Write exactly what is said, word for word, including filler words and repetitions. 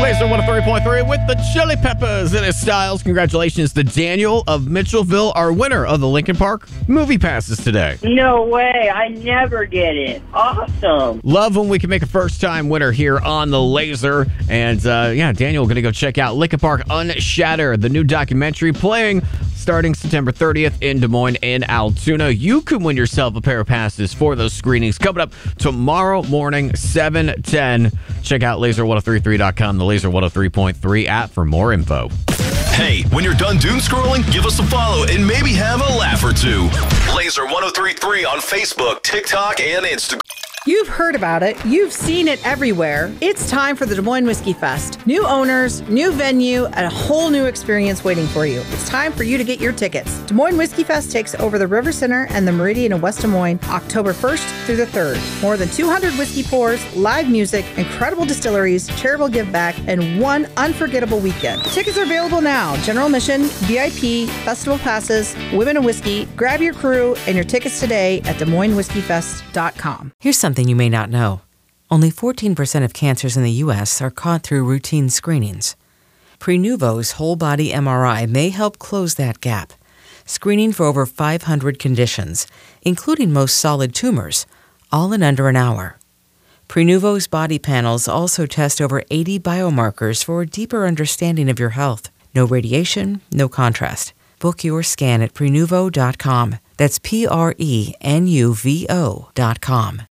Laser one oh three point three with the Chili Peppers in his styles. Congratulations to Daniel of Mitchellville, our winner of the Lincoln Park movie passes today. No way. I never get it. Awesome. Love when we can make a first-time winner here on the Laser. And, uh, yeah, Daniel, going to go check out Lincoln Park Unshattered, the new documentary playing starting September thirtieth in Des Moines and Altoona. You can win yourself a pair of passes for those screenings coming up tomorrow morning, seven ten. Check out laser ten thirty-three dot com, the Laser one oh three point three app for more info. Hey, when you're done doom scrolling, give us a follow and maybe have a laugh or two. Laser ten thirty-three on Facebook, TikTok, and Instagram. You've heard about it. You've seen it everywhere. It's time for the Des Moines Whiskey Fest. New owners, new venue, and a whole new experience waiting for you. It's time for you to get your tickets. Des Moines Whiskey Fest takes over the River Center and the Meridian in West Des Moines October first through the third. More than two hundred whiskey pours, live music, incredible distilleries, charitable give back, and one unforgettable weekend. Tickets are available now. General admission, V I P, festival passes, women in whiskey. Grab your crew and your tickets today at des moines whiskey fest dot com. Here's something you may not know. Only fourteen percent of cancers in the U S are caught through routine screenings. Prenuvo's whole-body M R I may help close that gap, screening for over five hundred conditions, including most solid tumors, all in under an hour. Prenuvo's body panels also test over eighty biomarkers for a deeper understanding of your health. No radiation, no contrast. Book your scan at prenuvo dot com. That's P R E N U V O dot com.